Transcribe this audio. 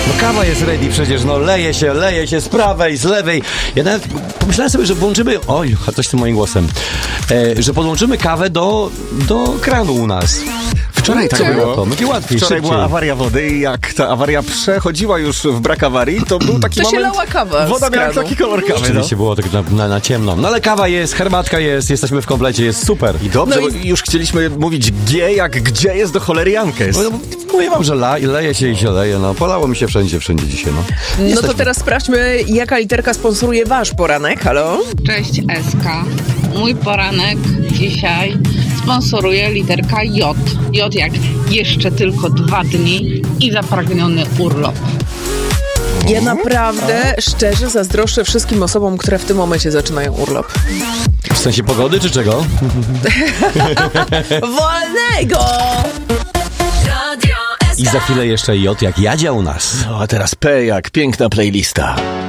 No kawa jest ready przecież, no leje się z prawej, z lewej. Ja nawet pomyślałem sobie, że włączymy... Oj, coś z tym moim głosem. Że podłączymy kawę do kranu u nas. Wczoraj tak było. To będzie łatwiej, Wczoraj szybciej. była awaria wody i jak ta awaria przechodziła już w brak awarii, to był taki To się moment... lała kawa Woda z miała kranu. taki kolor kawy. Rzeczywiście było tak na ciemno. No ale kawa jest, herbatka jest, jesteśmy w komplecie, jest super. I dobrze, No bo już chcieliśmy mówić G, jak gdzie jest do cholery Jankes. No, mówię wam, że leje się i się leje, no polało mi się wszędzie dzisiaj, no. No to teraz sprawdźmy, jaka literka sponsoruje wasz poranek, halo? Cześć Eska. Mój poranek dzisiaj sponsoruje literka J. J jak jeszcze tylko 2 dni i zapragniony urlop. Ja naprawdę szczerze zazdroszczę wszystkim osobom, które w tym momencie zaczynają urlop. W sensie pogody czy czego? Wolnego! I za chwilę jeszcze J jak Jadzia u nas. No a teraz P jak piękna playlista.